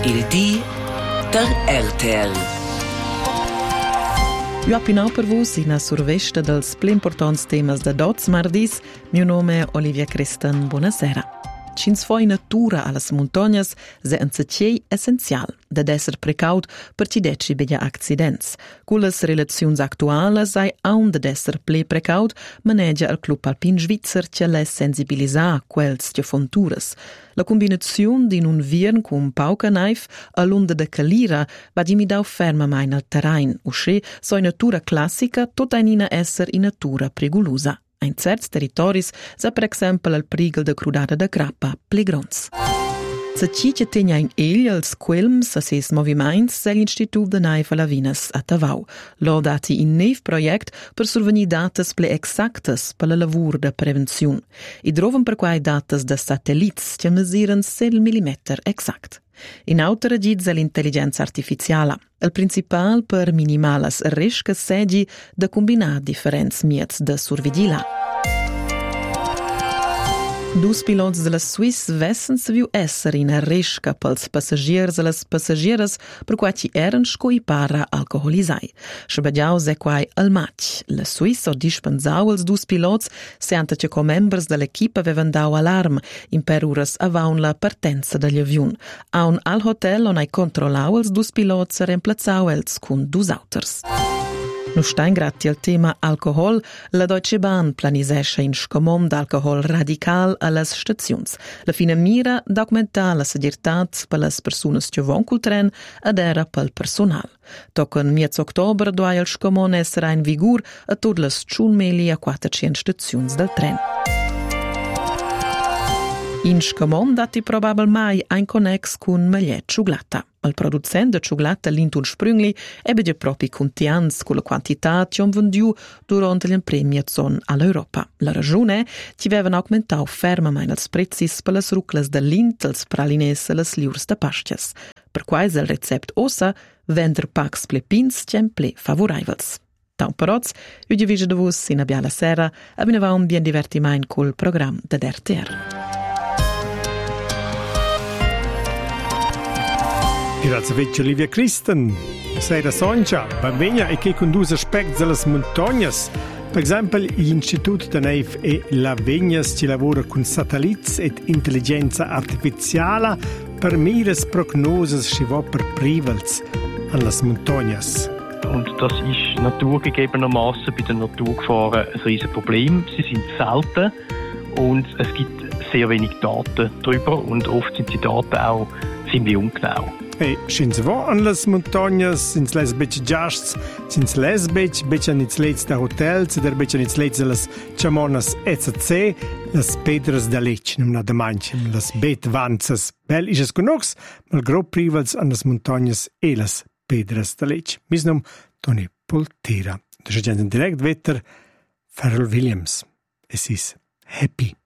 Il D der RTL. Io appinau per vos in a survesta dels pli importants temas da dots mardis. Mio nome è Olivia Crestan. Buonasera. Cins foi natura allas montagnas se un zacei essenzial da esser precaut per ci deci beglia accidents. Cullas relaziuns actualas ai aun da esser ple precaut manegia al Club Alpin Svizzer ce les sensibilisà quels de fonturas. La combinazione di un viern con pauca naif a l'onda de calira va di mi dau ferma mai nel terrain, usce soi natura classica tot ainina esser in natura pregulusa. In certs territoris, per exempel al prigel de crudada de grappa, plegrons. Se ci che tegna in els quelms a ses moviments se l'Institut de Naifa Lavinas a Tavau. Lo dati in nev project per survenir datas ple exactas per la lavur de prevenziun. I droven per quai datas de satellits che mesiren 6 millimeter exact. In autora giz l'intelligenza artificiala. Il principal per minimalas riscas segi de combinar differents miets de survigila. Dus pilots de la Swiss vessen se viu esser in a risca pels passagiers e las passagieras per qua ci eren sco i para alcoholisai. Schabagiaus e quai al match. La Swiss ho dispensau els dus pilots seanta che co members de l'equipa avevan dau alarm in per uras avaun la partenza degli aviun. Aun al hotel on ai controllau els dus pilots e reemplazau els cun dus auters. Nu stein gratti al tema alcohol, la Deutsche Bahn planisesce in scomom d'alcohol radical a las staziuns. La fina mira d'augmentar la seguirtat per las persunas che von cul tren ed era pel personal. Tocan miez october doai el scomon essere in vigur a tot las 1.400 staziuns del tren. In scomon dati probabil mai ein connex cun magliet ciuglata. Il producent de ciuglata Lintun Sprüngli ebbe propri contians con la quantità che han vendiu durante le premiazioni all'Europa. La ragione ci avevano augmentato fermamente els prezis per las ruclas de lint, els pralines e las liurs de pasties. Per quais il recept ossa vender pacs ple pins cem ple favoraivels. Tan paroz, io divise de vos in abia la sera e bineva un bien divertiment col program de RTR. Grazie a Olivia Crestan. Sera Sonja, benvenuta e che con due aspetti delle montagne. Per esempio, l'Istituto de Neiv e Lavegnas ci lavora con satelliti e intelligenza artificiale per mires prognoses che va per privels alle montagne. Und das ist naturgegebenermaßen bei den Naturgefahren ein riesiges Problem. Sie sind selten und es gibt sehr wenig Daten darüber und oft sind die Daten auch ziemlich ungenau. E scins vo an las montagnas, sins les bec giasts, sins les bec nits leits da hotels, der bec nits leits las chamonas ECC, las pedras da lech, nem na da manchem, las bet vanzas. Bel is es conox, mal grob privals an las montagnas e las pedras da lech. Mis nom Tony Poltera. Das ist ein direkt Wetter, Pharrell Williams. Es ist happy.